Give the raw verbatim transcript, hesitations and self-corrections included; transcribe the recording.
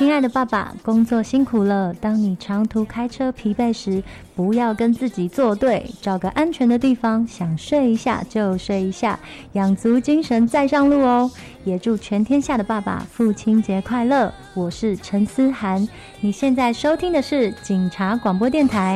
亲爱的爸爸，工作辛苦了，当你长途开车疲惫时，不要跟自己作对，找个安全的地方，想睡一下就睡一下，养足精神再上路哦。也祝全天下的爸爸父亲节快乐，我是陈思涵，你现在收听的是警察广播电台。